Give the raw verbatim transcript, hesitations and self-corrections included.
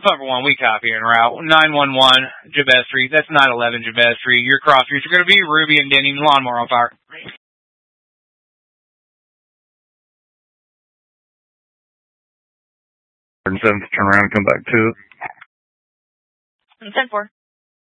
Number one, we copy en route. nine one one, Jabez Street. That's nine eleven Jabez Street. Your cross streets are going to be Ruby and Denny. Lawnmower on fire. seventh, turn around and come back to it. ten four.